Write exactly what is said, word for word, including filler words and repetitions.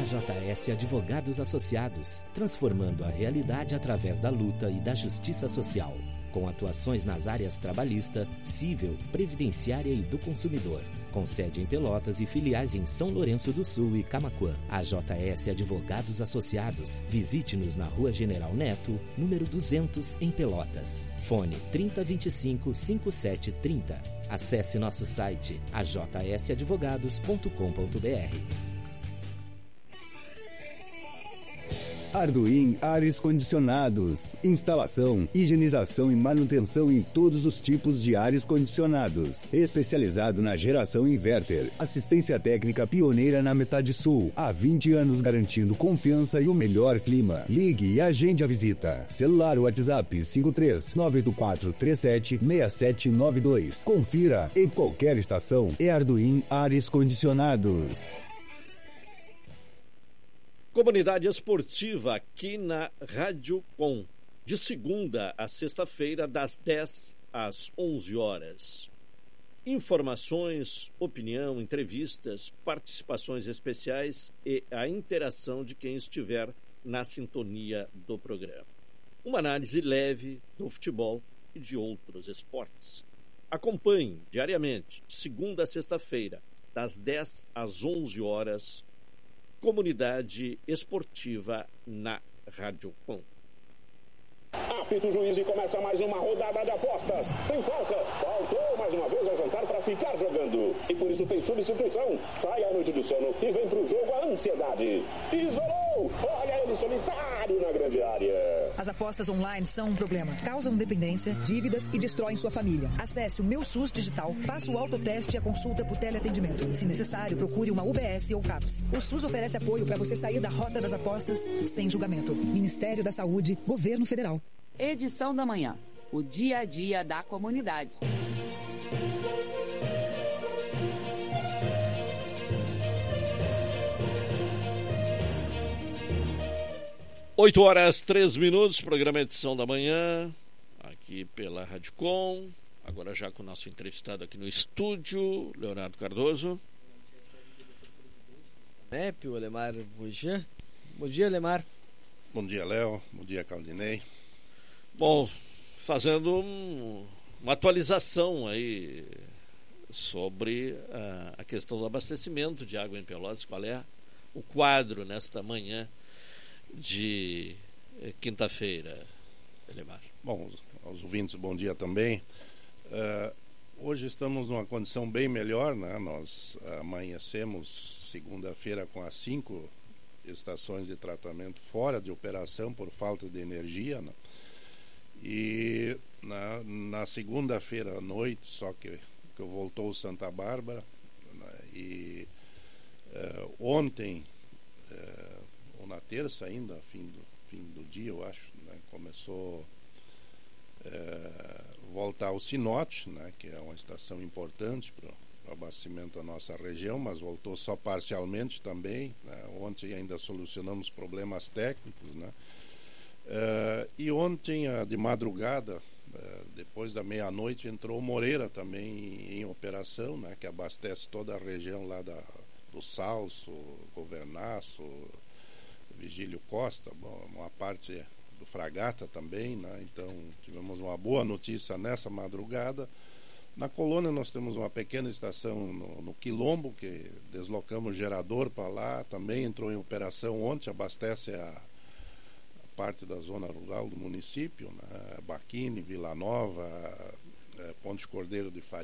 J S Advogados Associados, transformando a realidade através da luta e da justiça social, com atuações nas áreas trabalhista, civil, previdenciária e do consumidor. Com sede em Pelotas e filiais em São Lourenço do Sul e Camaquã. A J S Advogados Associados. Visite-nos na Rua General Neto, número duzentos, em Pelotas. Fone trinta, vinte e cinco, cinquenta e sete, trinta. Acesse nosso site a j s advogados ponto com ponto b r. Arduin Ares Condicionados. Instalação, higienização e manutenção em todos os tipos de ares condicionados. Especializado na geração inverter. Assistência técnica pioneira na metade sul. Há vinte anos garantindo confiança e o melhor clima. Ligue e agende a visita. Celular WhatsApp cinco três nove oito quatro três sete seis sete nove dois. Confira. Em qualquer estação é Arduin Ares Condicionados. Comunidade Esportiva aqui na Rádio Com, de segunda a sexta-feira, das dez às onze horas. Informações, opinião, entrevistas, participações especiais e a interação de quem estiver na sintonia do programa. Uma análise leve do futebol e de outros esportes. Acompanhe diariamente, de segunda a sexta-feira, das dez às onze horas, Comunidade Esportiva na Rádio Com. Apita o juiz e começa mais uma rodada de apostas. Tem falta. Faltou mais uma vez ao jantar para ficar jogando. E por isso tem substituição. Sai à noite do sono e vem pro jogo a ansiedade. Isolou! Olha ele solitário na grande área. As apostas online são um problema. Causam dependência, dívidas e destroem sua família. Acesse o Meu SUS Digital, faça o autoteste e a consulta por teleatendimento. Se necessário, procure uma U B S ou CAPS. O SUS oferece apoio para você sair da rota das apostas sem julgamento. Ministério da Saúde, Governo Federal. Edição da manhã. O dia a dia da comunidade. oito horas, três minutos, programa Edição da Manhã, aqui pela Rádio Com. Agora já com o nosso entrevistado aqui no estúdio, Leonardo Cardoso. Né, o Lemar Bojan. Bom dia, Lemar. Bom dia, Léo. Bom dia, Caldinei. Bom, fazendo um, uma atualização aí sobre a, a questão do abastecimento de água em Pelotas. Qual é o quadro nesta manhã de eh, quinta-feira, Elemar? Bom, aos ouvintes, bom dia também. Uh, hoje estamos numa condição bem melhor, né? Nós amanhecemos segunda-feira com as cinco estações de tratamento fora de operação por falta de energia, né? E na, na segunda-feira à noite, só que, que voltou Santa Bárbara, né? E uh, ontem, uh, ou na terça ainda, fim do, fim do dia, eu acho, né? Começou uh, voltar o Sinote, né? Que é uma estação importante para o abastecimento da nossa região, mas voltou só parcialmente também, né? Ontem ainda solucionamos problemas técnicos, né? Uh, e ontem, uh, de madrugada, uh, depois da meia-noite, entrou Moreira também em, em operação, né, que abastece toda a região lá da, do Salso, Governaço, Vigílio Costa, bom, uma parte do Fragata também, né, então tivemos uma boa notícia nessa madrugada. Na colônia nós temos uma pequena estação no, no Quilombo, que deslocamos gerador para lá, também entrou em operação ontem, abastece a parte da zona rural do município, né? Baquini, Vila Nova, é, Ponte Cordeiro de Faria.